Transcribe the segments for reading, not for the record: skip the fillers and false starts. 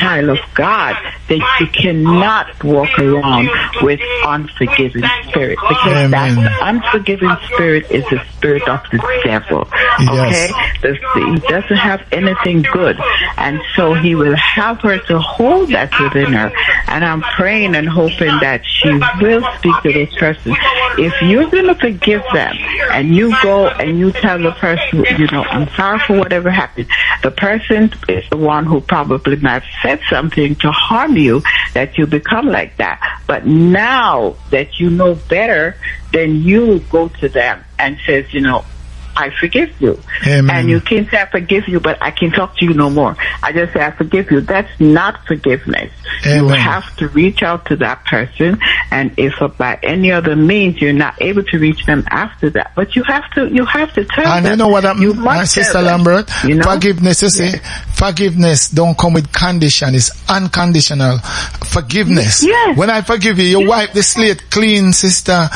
child of God, then you cannot walk around with unforgiving spirit, because that unforgiving spirit is the spirit of the devil. Okay, he doesn't have anything good, and so he will have her to hold that within her. And I'm praying and hoping that she will speak to this person. If you're going to forgive them, and you go and you tell the person, I'm sorry for whatever happened, the person is the one who probably might have said something to harm you, that you become like that. But now that you know better, then you go to them and says, I forgive you. Amen. And you can't say I forgive you, but I can't talk to you no more. I just say I forgive you. That's not forgiveness. Amen. You have to reach out to that person, and if by any other means you're not able to reach them after that, but you have to tell and them. You know what my Sister Lambert, forgiveness, forgiveness don't come with condition. It's unconditional forgiveness. Yes. When I forgive you, you wipe the slate clean, Sister.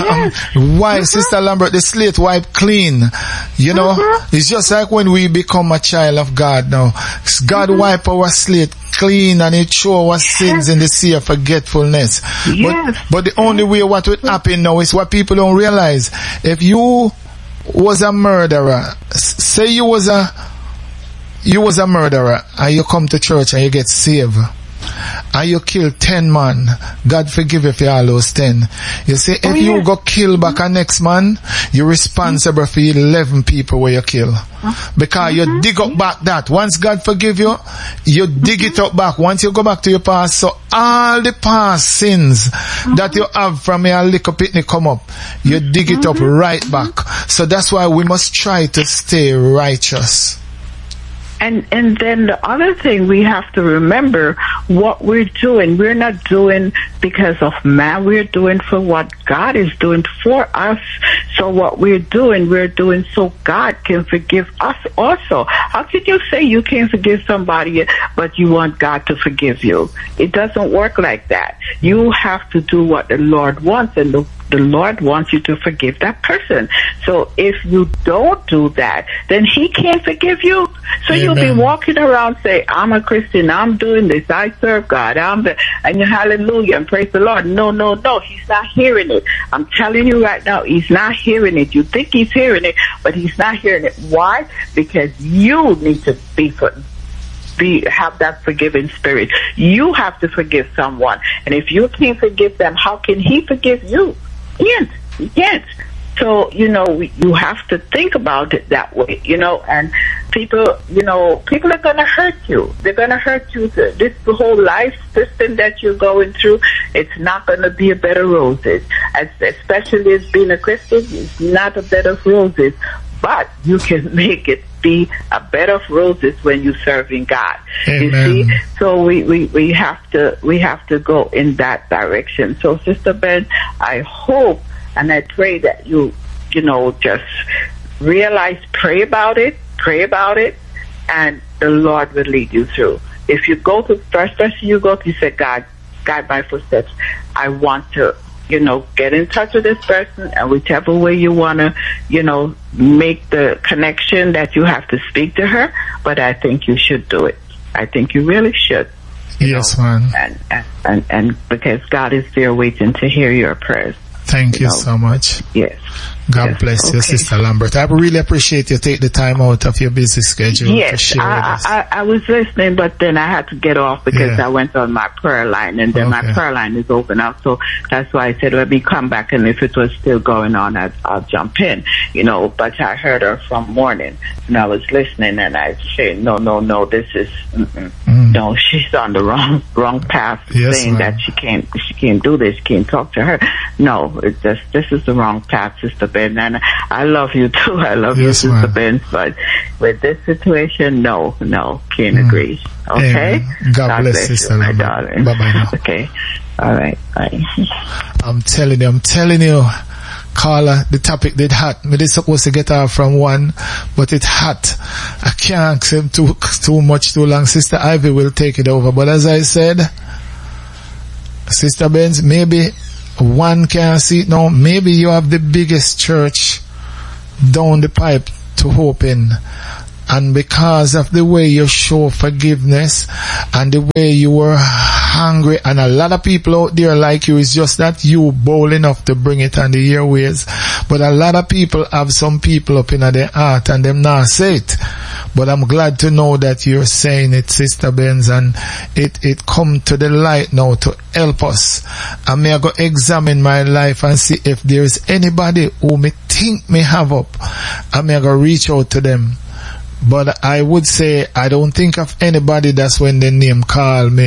Sister Lambert, the slate wipe clean. It's just like when we become a child of God now. God wipe our slate clean and it show our sins in the sea of forgetfulness. But the only way what would happen now is what people don't realize. If you was a murderer, say you was a murderer, and you come to church and you get saved, and you kill 10 man, God forgive you for all those 10. You see, if you go kill back a next man, you're responsible for 11 people where you kill. Because you dig up back that. Once God forgive you, you dig it up back. Once you go back to your past, so all the past sins that you have from your little picnic come up, you dig it up right back. So that's why we must try to stay righteous. And then the other thing we have to remember, what we're doing, we're not doing because of man, we're doing for what God is doing for us. So what we're doing so God can forgive us also. How could you say you can't forgive somebody, but you want God to forgive you? It doesn't work like that. You have to do what the Lord wants, and the Lord wants you to forgive that person. So if you don't do that, then He can't forgive you. So you'll be walking around say, I'm a Christian, I'm doing this, I serve God, and hallelujah, and praise the Lord. No, He's not hearing it. I'm telling you right now, He's not hearing it. You think He's hearing it, but He's not hearing it. Why? Because you need to have that forgiving spirit. You have to forgive someone. And if you can't forgive them, how can He forgive you? He can't. So, you have to think about it that way, and people are going to hurt you. They're going to hurt you. This whole life system that you're going through, it's not going to be a bed of roses. Especially as being a Christian, it's not a bed of roses. But you can make it be a bed of roses when you're serving God. Amen. You see, so we have to go in that direction. So, Sister Ben, I hope and I pray that you just realize, pray about it, and the Lord will lead you through. If you go to first person you go to, you say, God, guide my footsteps. I want to get in touch with this person, and whichever way you want to, make the connection that you have to speak to her. But I think you should do it. I think you really should. Yes, man. And because God is there waiting to hear your prayers. Thank you so much. Yes. God bless you, Sister Lambert. I really appreciate you take the time out of your busy schedule to share with us. I was listening, but then I had to get off because I went on my prayer line, and then my prayer line is open now. So that's why I said, let me come back, and if it was still going on, I'll jump in, but I heard her from morning, and I was listening, and I said, no, this is, no, she's on the wrong path, saying that she can't do this, she can't talk to her. No, this is the wrong path, Sister Ben, and I love you too. I love you, Sister Ben, but with this situation, no, can't agree. Okay? God bless you, Sister, my darling. Bye now. Okay. All right. Bye. I'm telling you, Carla, the topic did hot. Me is supposed to get off from 1, but it hot. I can't accept too much too long. Sister Ivy will take it over. But as I said, Sister Benz, maybe one can see it now. Maybe you have the biggest church down the pipe to open, And because of the way you show forgiveness and the way you were hungry, and a lot of people out there like you, it's just that you bold enough to bring it on the airways. But a lot of people have some people up in their heart and them not say it. But I'm glad to know that you're saying it, Sister Benz, and it come to the light now to help us. And may I go examine my life and see if there is anybody who me think me have up, and may I go reach out to them. But I would say I don't think of anybody that's when the name call me.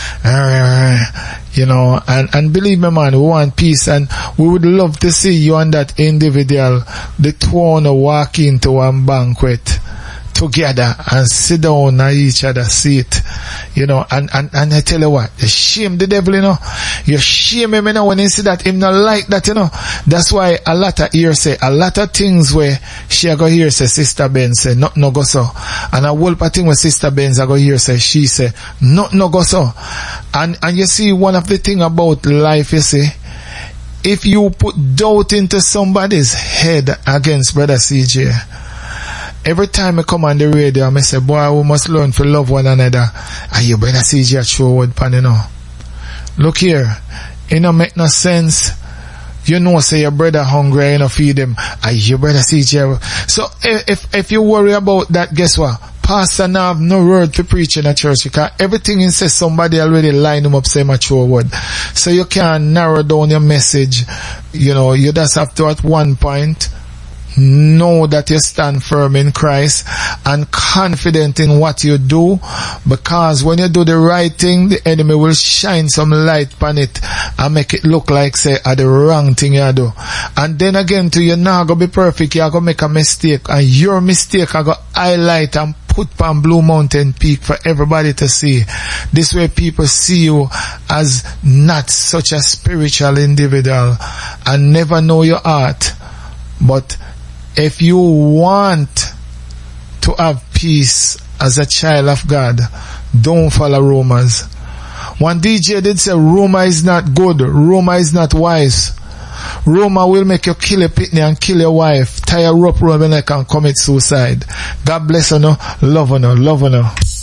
You know, and believe me, man, we want peace, and we would love to see you and that individual, the two on walk into one banquet together and sit down at each other's seat, you know, and I tell you what, you shame the devil, you know, you shame him, you know, when you see that him not like that, you know. That's why a lot of here say, a lot of things where she go here say, Sister Ben say, not no go so, and a whole lot of thing where Sister Benz I go here say, she say, not no go so, and you see, one of the thing about life, you see, if you put doubt into somebody's head against Brother CJ, every time I come on the radio, I say, boy, we must learn to love one another. And you better see your true word, pan, you know. Look here, it don't make no sense. You know, say your brother hungry, you know, feed him. And you better see your... So, if you worry about that, guess what? Pastor now have no word to preach in a church, because everything he says, somebody already line him up, say my true word. So you can't narrow down your message. You know, you just have to, at one point, know that you stand firm in Christ and confident in what you do, because when you do the right thing, the enemy will shine some light on it and make it look like, say, the wrong thing you do. And then again, too, you're not going to be perfect. You're going to make a mistake, and your mistake are going to highlight and put on Blue Mountain Peak for everybody to see. This way people see you as not such a spiritual individual and never know your heart. But if you want to have peace as a child of God, don't follow rumors. One DJ did say, rumor is not good, rumor is not wise. Rumor will make you kill a pitney and kill your wife, tie a rope around your neck and commit suicide. God bless you, no? Love you, no? Love you, no?